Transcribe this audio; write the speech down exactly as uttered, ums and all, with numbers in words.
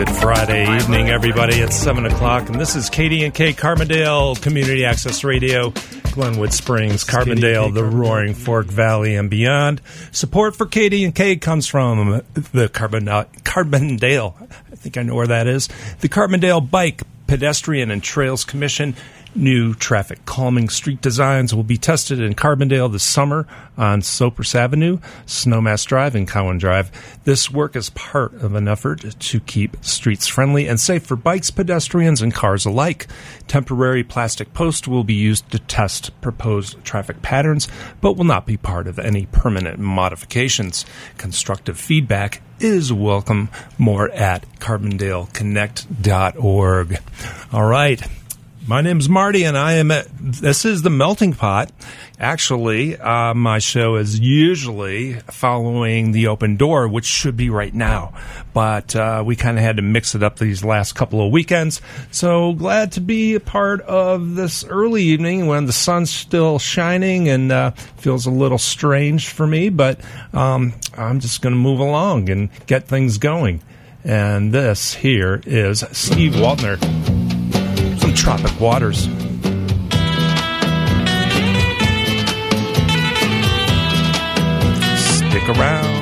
Good Friday evening, everybody. It's seven o'clock, and this is K D and K Carbondale Community Access Radio, Glenwood Springs, Carbondale, the Roaring Fork Valley, and beyond. Support for K D and K comes from the Carbon- Carbondale, I think I know where that is, the Carbondale Bike, Pedestrian, and Trails Commission. New traffic calming street designs will be tested in Carbondale this summer on Cypress Avenue, Snowmass Drive, and Cowan Drive. This work is part of an effort to keep streets friendly and safe for bikes, pedestrians, and cars alike. Temporary plastic posts will be used to test proposed traffic patterns, but will not be part of any permanent modifications. Constructive feedback is welcome. More at carbondale connect dot org. All right. My name's Marty, and I am at, this is the Melting Pot. Actually, uh, my show is usually following the open door, which should be right now. But uh, we kind of had to mix it up these last couple of weekends. So glad to be a part of this early evening when the sun's still shining and uh, feels a little strange for me. But um, I'm just going to move along and get things going. And this here is Steve Waltner. Some Tropic Waters. Stick around.